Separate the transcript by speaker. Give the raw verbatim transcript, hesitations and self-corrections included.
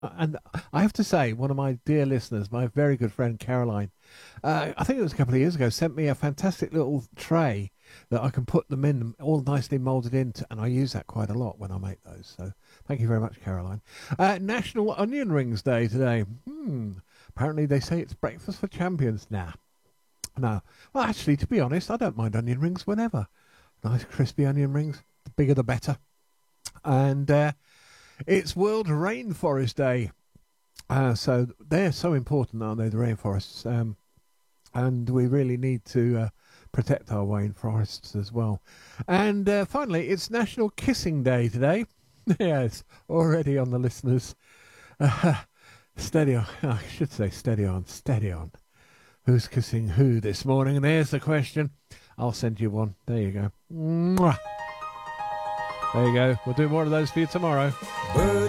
Speaker 1: And I have to say, one of my dear listeners, my very good friend Caroline, uh, I think it was a couple of years ago, sent me a fantastic little tray that I can put them in, all nicely moulded into, and I use that quite a lot when I make those. So thank you very much, Caroline. Uh, National Onion Rings Day today. Hmm. Apparently, they say it's breakfast for champions. Nah. No. Well, actually, to be honest, I don't mind onion rings whenever. Nice crispy onion rings. The bigger the better. And uh, it's World Rainforest Day. Uh, so they're so important, aren't they, the rainforests? Um, and we really need to uh, protect our rainforests as well. And uh, finally, it's National Kissing Day today. Yes, already on the listeners. Uh, steady on. I should say steady on, steady on. Who's kissing who this morning? And there's the question. I'll send you one. There you go. Mwah. There you go. We'll do more of those for you tomorrow. Bird